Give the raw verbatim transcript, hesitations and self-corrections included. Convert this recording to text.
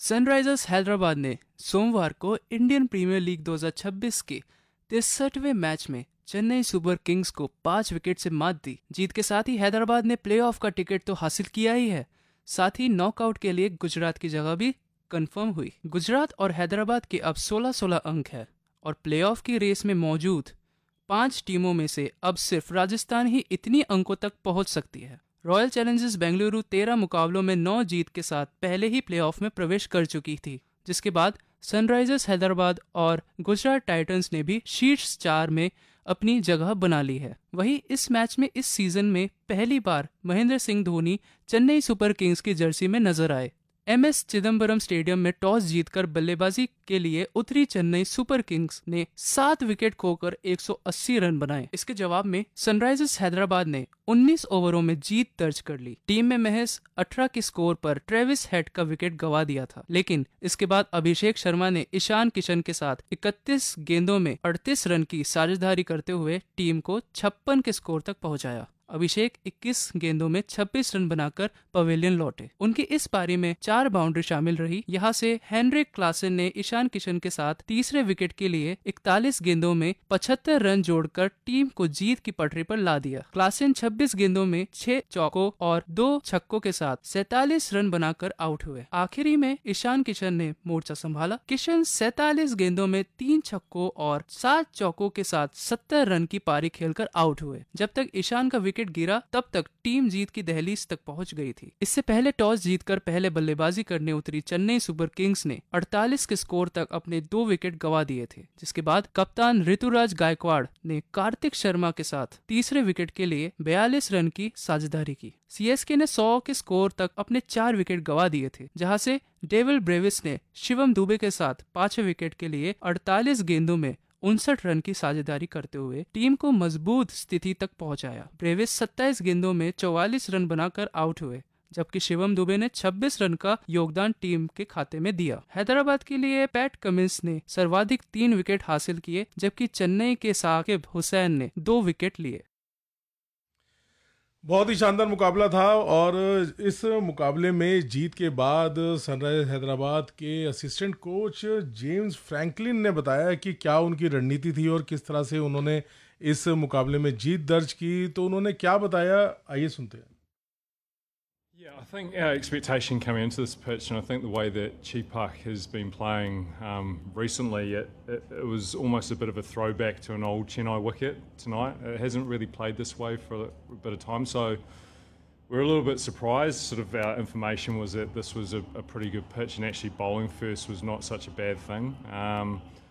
Sunrisers Hyderabad ने सोमवार को इंडियन प्रीमियर लीग दो हज़ार छब्बीस के तिरसठवें मैच में चेन्नई सुपर किंग्स को पांच विकेट से मात दी। जीत के साथ ही हैदराबाद ने प्लेऑफ का टिकट तो हासिल किया ही है, साथ ही नॉकआउट के लिए गुजरात की जगह भी कंफर्म हुई। गुजरात और हैदराबाद के अब सोलह सोलह अंक है और प्लेऑफ की रेस में मौजूद पांच टीमों में से अब सिर्फ राजस्थान ही इतनी अंकों तक पहुंच सकती है। रॉयल चैलेंजर्स बेंगलुरु तेरह मुकाबलों में नौ जीत के साथ पहले ही प्लेऑफ में प्रवेश कर चुकी थी, जिसके बाद सनराइजर्स हैदराबाद और गुजरात टाइटंस ने भी शीर्ष चार में अपनी जगह बना ली है। वहीं इस मैच में इस सीजन में पहली बार महेंद्र सिंह धोनी चेन्नई सुपर किंग्स की जर्सी में नजर आए। एम एस चिदम्बरम स्टेडियम में टॉस जीतकर बल्लेबाजी के लिए उतरी चेन्नई सुपर किंग्स ने सात विकेट खोकर एक सौ अस्सी रन बनाए। इसके जवाब में सनराइजर्स हैदराबाद ने उन्नीस ओवरों में जीत दर्ज कर ली। टीम में महज अठारह के स्कोर पर ट्रेविस हेड का विकेट गंवा दिया था, लेकिन इसके बाद अभिषेक शर्मा ने ईशान किशन के साथ इकतीस गेंदों में अड़तीस रन की साझेदारी करते हुए टीम को छप्पन के स्कोर तक पहुंचाया। अभिषेक इक्कीस गेंदों में छब्बीस रन बनाकर पवेलियन लौटे। उनकी इस पारी में चार बाउंड्री शामिल रही। यहां से हेनरिक क्लासन ने ईशान किशन के साथ तीसरे विकेट के लिए इकतालीस गेंदों में पचहत्तर रन जोड़कर टीम को जीत की पटरी पर ला दिया। क्लासन छब्बीस गेंदों में छह चौकों और दो छक्कों के साथ सैतालीस रन बनाकर आउट हुए। आखिरी में ईशान किशन ने मोर्चा संभाला। किशन सैतालीस गेंदों में तीन छक्कों और सात चौकों के साथ सत्तर रन की पारी खेलकर आउट हुए। जब तक ईशान का विकेट गिरा तब तक टीम जीत की दहलीज तक पहुंच गई थी। इससे पहले टॉस जीतकर पहले बल्लेबाजी करने उतरी चेन्नई सुपर किंग्स ने अड़तालीस के स्कोर तक अपने दो विकेट गंवा दिए थे, जिसके बाद कप्तान ऋतुराज गायकवाड़ ने कार्तिक शर्मा के साथ तीसरे विकेट के लिए बयालीस रन की साझेदारी की। सीएसके ने सौ के स्कोर तक अपने चार विकेट गंवा दिए थे, जहां से डेविल ब्रेविस ने शिवम दुबे के साथ पांचवें विकेट के लिए अड़तालीस गेंदों में उनसठ रन की साझेदारी करते हुए टीम को मजबूत स्थिति तक पहुंचाया। ब्रेविस सत्ताईस गेंदों में चौवालीस रन बनाकर आउट हुए, जबकि शिवम दुबे ने छब्बीस रन का योगदान टीम के खाते में दिया। हैदराबाद के लिए पैट कमिंस ने सर्वाधिक तीन विकेट हासिल किए, जबकि चेन्नई के साकिब हुसैन ने दो विकेट लिए। बहुत ही शानदार मुकाबला था और इस मुकाबले में जीत के बाद सनराइजर्स हैदराबाद के असिस्टेंट कोच जेम्स फ्रैंकलिन ने बताया कि क्या उनकी रणनीति थी और किस तरह से उन्होंने इस मुकाबले में जीत दर्ज की। तो उन्होंने क्या बताया, आइए सुनते हैं। Yeah, I think our expectation coming into this pitch, and I think the way that Chi Park has been playing um, recently, it, it, it was almost a bit of a throwback to an old Chennai wicket tonight. It hasn't really played this way for a, a bit of time, so we're a little bit surprised. Sort of our information was that this was a, a pretty good pitch, and actually bowling first was not such a bad thing. Um,